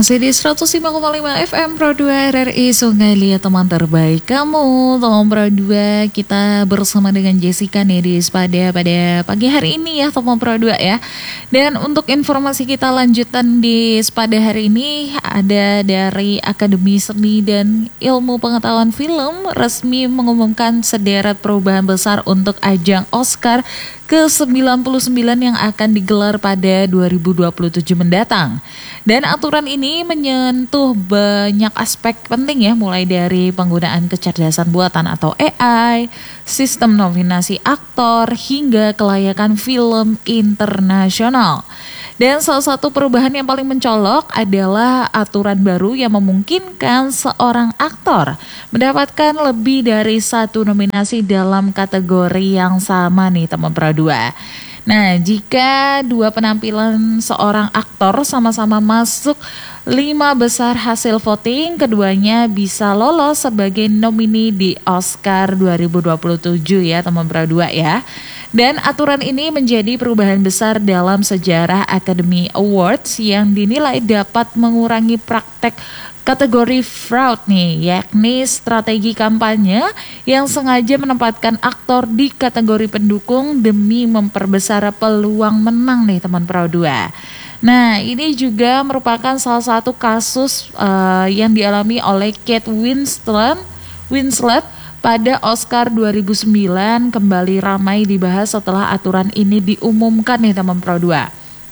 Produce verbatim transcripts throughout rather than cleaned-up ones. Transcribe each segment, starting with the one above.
Masih di seratus lima koma lima F M Pro dua R R I Sungai Liat, teman terbaik kamu. Teman Pro dua, kita bersama dengan Jessica nih di Spada pada pagi hari ini ya teman Pro dua ya. Dan untuk informasi kita lanjutan di Spada hari ini ada dari Akademi Seni dan Ilmu Pengetahuan Film resmi mengumumkan sederet perubahan besar untuk ajang Oscar ke sembilan puluh sembilan yang akan digelar pada dua ribu dua puluh tujuh mendatang. Dan aturan ini menyentuh banyak aspek penting ya, mulai dari penggunaan kecerdasan buatan atau A I, sistem nominasi aktor, hingga kelayakan film internasional. Dan salah satu perubahan yang paling mencolok adalah aturan baru yang memungkinkan seorang aktor mendapatkan lebih dari satu nominasi dalam kategori yang sama nih teman Pro dua. Nah, jika dua penampilan seorang aktor sama-sama masuk lima besar hasil voting, keduanya bisa lolos sebagai nomini di Oscar dua ribu dua puluh tujuh ya teman Pro dua ya. Dan aturan ini menjadi perubahan besar dalam sejarah Academy Awards yang dinilai dapat mengurangi praktek kategori fraud nih, yakni strategi kampanye yang sengaja menempatkan aktor di kategori pendukung demi memperbesar peluang menang nih teman Pro dua. Nah, ini juga merupakan salah satu kasus uh, yang dialami oleh Kate Winslet, Winslet pada Oscar dua ribu sembilan, kembali ramai dibahas setelah aturan ini diumumkan nih teman Pro dua.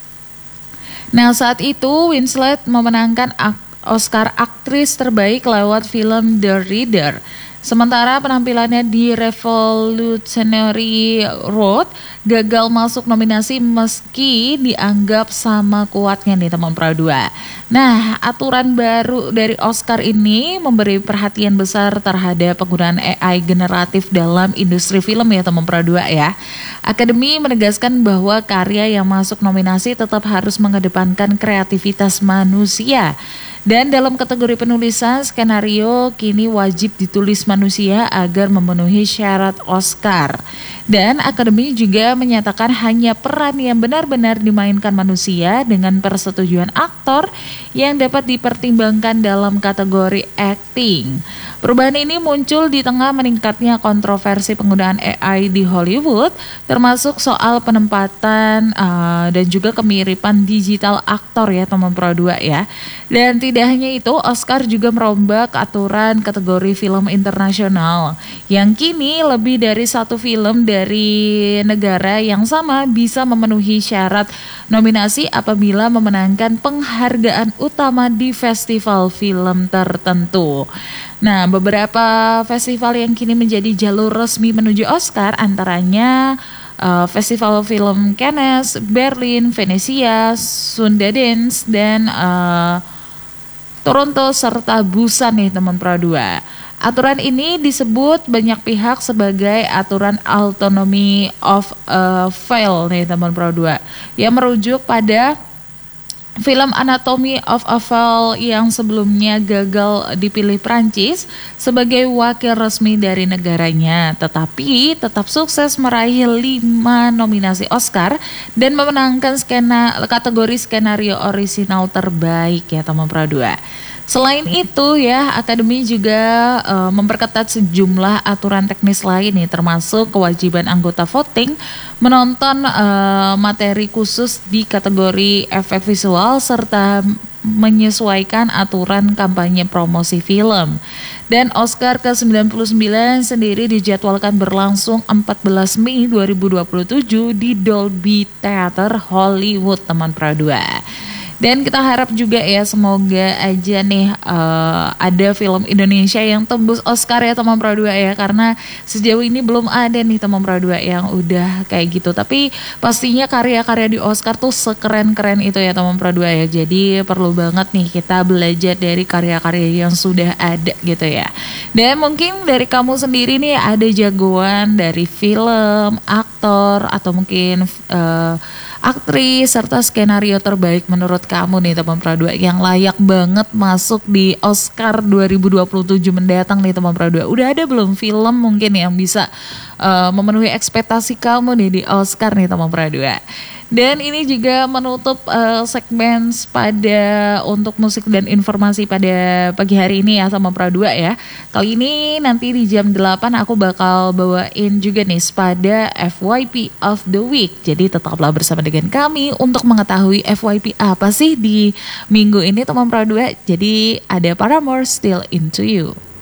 Nah, saat itu Winslet memenangkan Oscar aktris terbaik lewat film The Reader. Sementara penampilannya di Revolutionary Road gagal masuk nominasi meski dianggap sama kuatnya nih teman Pro dua. Nah, aturan baru dari Oscar ini memberi perhatian besar terhadap penggunaan A I generatif dalam industri film ya teman Pro dua ya. Akademi menegaskan bahwa karya yang masuk nominasi tetap harus mengedepankan kreativitas manusia. Dan dalam kategori penulisan, skenario kini wajib ditulis manusia agar memenuhi syarat Oscar. Dan Akademi juga menyatakan hanya peran yang benar-benar dimainkan manusia dengan persetujuan aktor yang dapat dipertimbangkan dalam kategori acting. Perubahan ini muncul di tengah meningkatnya kontroversi penggunaan A I di Hollywood, termasuk soal penempatan uh, dan juga kemiripan digital aktor ya teman Pro dua ya. Dan tidak hanya itu, Oscar juga merombak aturan kategori film internasional yang kini lebih dari satu film dari negara yang sama bisa memenuhi syarat nominasi apabila memenangkan penghargaan utama di festival film tertentu. Nah, beberapa festival yang kini menjadi jalur resmi menuju Oscar antaranya uh, Festival Film Cannes, Berlin, Venesia, Sundance, dan uh, Toronto serta Busan nih teman Pro dua. Aturan ini disebut banyak pihak sebagai aturan autonomy of a Fall nih teman Pro dua, yang merujuk pada film Anatomy of a Fall yang sebelumnya gagal dipilih Prancis sebagai wakil resmi dari negaranya, tetapi tetap sukses meraih lima nominasi Oscar dan memenangkan skena, kategori skenario orisinal terbaik ya teman Pro dua. Selain itu ya, Akademi juga uh, memperketat sejumlah aturan teknis lain nih, termasuk kewajiban anggota voting menonton uh, materi khusus di kategori efek visual serta menyesuaikan aturan kampanye promosi film. Dan Oscar ke sembilan puluh sembilan sendiri dijadwalkan berlangsung empat belas Mei dua ribu dua puluh tujuh di Dolby Theater Hollywood teman Pro dua. Dan kita harap juga ya semoga aja nih uh, ada film Indonesia yang tembus Oscar ya teman Pro dua ya, karena sejauh ini belum ada nih teman Pro dua yang udah kayak gitu. Tapi pastinya karya-karya di Oscar tuh sekeren-keren itu ya teman Pro dua ya. Jadi perlu banget nih kita belajar dari karya-karya yang sudah ada gitu ya. Dan mungkin dari kamu sendiri nih ada jagoan dari film, aktor, atau mungkin uh, aktris serta skenario terbaik menurut kamu nih teman Pro dua yang layak banget masuk di Oscar dua ribu dua puluh tujuh mendatang nih teman Pro dua. Udah ada belum film mungkin yang bisa uh, memenuhi ekspektasi kamu nih di Oscar nih teman Pro dua? Dan ini juga menutup uh, segmen pada untuk musik dan informasi pada pagi hari ini ya sama Pro dua ya. Kali ini nanti di jam delapan aku bakal bawain juga nih pada F Y P of the Week. Jadi tetaplah bersama dengan kami untuk mengetahui F Y P apa sih di minggu ini teman Pro dua. Jadi ada Paramore Still Into You.